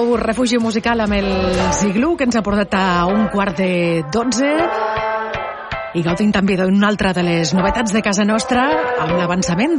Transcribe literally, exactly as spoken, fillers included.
seu refugi musical amb el Ziglu, que ens ha portat a un quart de dotze. I gaudim també d'una altra de les novetats de casa nostra amb l'avançament